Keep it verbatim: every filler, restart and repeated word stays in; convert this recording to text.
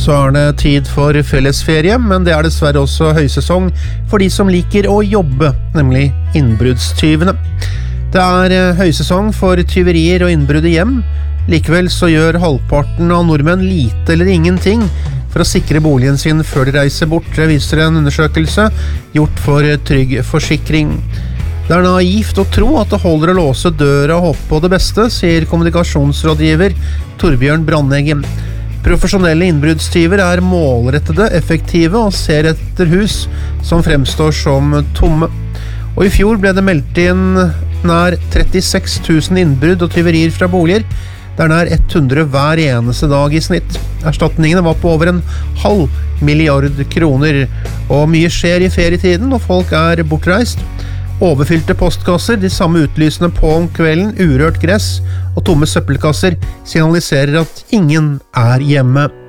så er det tid for fellesferie, men det er dessverre også høysesong for de som liker å jobbe, nemlig innbruddstyvene. Det er høysesong for tyverier og innbrudd i hjem. Likevel så gjør halvparten av nordmenn lite eller ingenting for å sikre boligen sin før de reiser bort, det viser en undersøkelse gjort for Trygg Forsikring. Det er naivt å tro at det holder å låse døra og håpe på det beste, sier kommunikasjonsrådgiver Torbjørn Brandeggen. Profesjonelle innbruddstyver er målrettede, effektive og ser etter hus som fremstår som tomme. Og i fjor ble det meldt inn nær trettiseks tusen innbrudd og tyverier fra boliger. Det er nær hundre hver eneste dag i snitt. Erstatningene var på over en halv milliard kroner, og mye skjer i ferietiden når folk er bortreist. Overfylte postkasser, de samme utlysende på om kvelden, urørt gress og tomme søppelkasser signaliserer at ingen er hjemme.